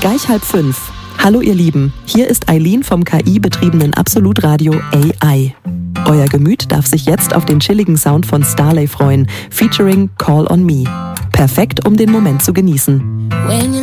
Gleich 4:30. Hallo ihr Lieben, hier ist Eileen vom KI-betriebenen Absolutradio AI. Euer Gemüt darf sich jetzt auf den chilligen Sound von Starlay freuen, featuring Call on Me. Perfekt, um den Moment zu genießen.